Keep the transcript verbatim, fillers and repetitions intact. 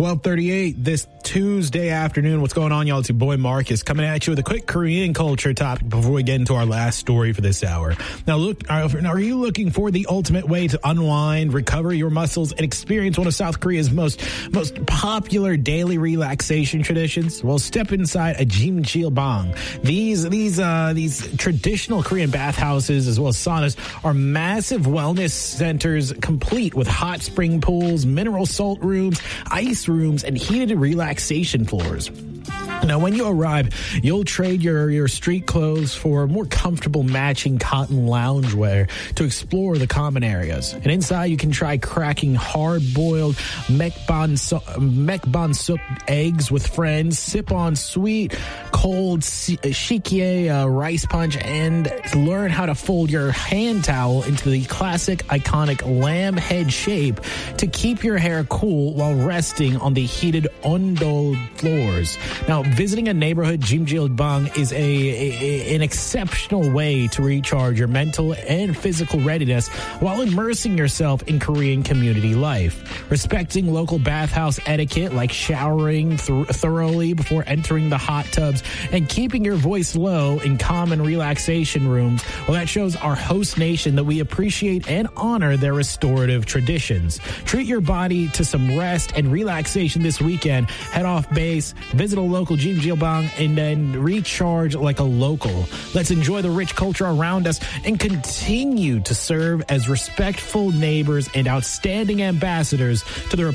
twelve thirty-eight this Tuesday afternoon. What's going on, y'all? It's your boy Marcus coming at you with a quick Korean culture topic before we get into our last story for this hour. Now, look, are you looking for the ultimate way to unwind, recover your muscles, and experience one of South Korea's most most popular daily relaxation traditions? Well, step inside a Jimjilbang. These these uh, these traditional Korean bathhouses as well as saunas are massive wellness centers complete with hot spring pools, mineral salt rooms, ice rooms, and heated relaxation floors. Now, when you arrive, you'll trade your, your street clothes for more comfortable matching cotton loungewear to explore the common areas. And inside, you can try cracking hard-boiled mekban, so, mekban soup eggs with friends, sip on sweet, cold shikie uh, rice punch, and learn how to fold your hand towel into the classic, iconic lamb head shape to keep your hair cool while resting on the heated ondol floors. Now, visiting a neighborhood Jimjilbang is a, a an exceptional way to recharge your mental and physical readiness while immersing yourself in Korean community life. Respecting local bathhouse etiquette like showering th- thoroughly before entering the hot tubs and keeping your voice low in common relaxation rooms, well, that shows our host nation that we appreciate and honor their restorative traditions. Treat your body to some rest and relaxation this weekend. Head off base, visit a local Jimjilbang, and then recharge like a local. Let's enjoy the rich culture around us and continue to serve as respectful neighbors and outstanding ambassadors to the